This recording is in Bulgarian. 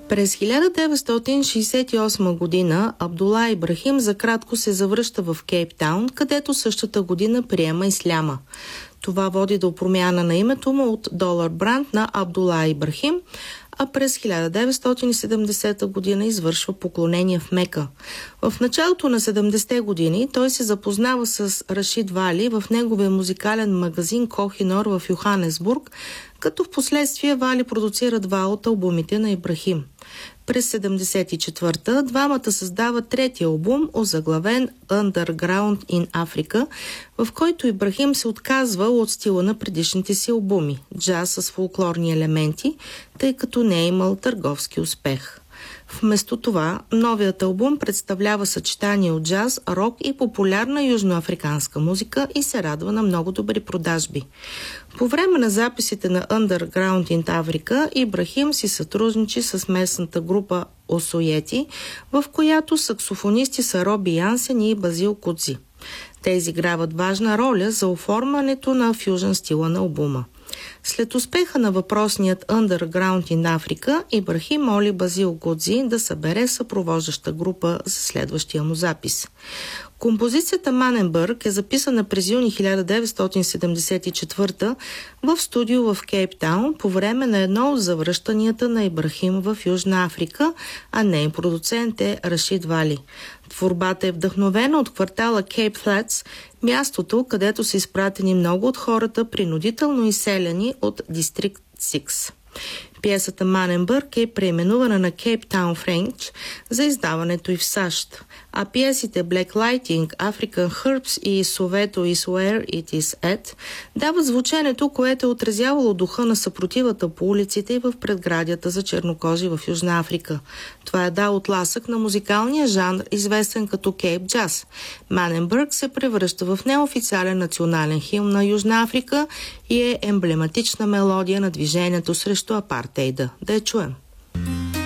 През 1968 година Абдула Ибрахим за кратко се завръща в Кейптаун, където същата година приема исляма. Това води до промяна на името му от Долар Бранд на Абдула Ибрахим, а през 1970 година извършва поклонение в Мека. В началото на 70-те години той се запознава с Рашид Вали в неговия музикален магазин Кохинор в Йоханесбург, като в последствие Вали продуцира 2 от албумите на Ибрахим. През 1974-та двамата създават третия албум, озаглавен Underground in Africa, в който Ибрахим се отказва от стила на предишните си албуми – джаз с фолклорни елементи, тъй като не е имал търговски успех. Вместо това, новият албум представлява съчетание от джаз, рок и популярна южноафриканска музика и се радва на много добри продажби. По време на записите на Underground in Africa, Ибрахим си сътрудничи с местната група Осоети, в която саксофонисти са Роби Янсен и Базил Кудзи. Те изиграват важна роля за оформянето на фюжън стила на албума. След успеха на въпросният Underground in Africa, Ибрахим моли Базил Кудзи да събере съпровождаща група за следващия му запис. Композицията Маненбърг е записана през юни 1974 в студио в Кейптаун по време на едно от завръщанията на Ибрахим в Южна Африка, а нейн продуцент е Рашид Вали. Творбата е вдъхновена от квартала Кейп Флетс, мястото, където са изпратени много от хората, принудително изселени от Дистрикт 6. Пиесата Маненбърг е преименувана на Кейптаун Френч за издаването и в САЩ, а пиесите Black Lighting, African Herbs и Soweto is where it is at дават звученето, което е отразявало духа на съпротивата по улиците и в предградията за чернокожи в Южна Африка. Това е дал отласък на музикалния жанр, известен като кейп джаз. Маненбърг се превръща в неофициален национален химн на Южна Африка и е емблематична мелодия на движението срещу апартейда. Да я чуем.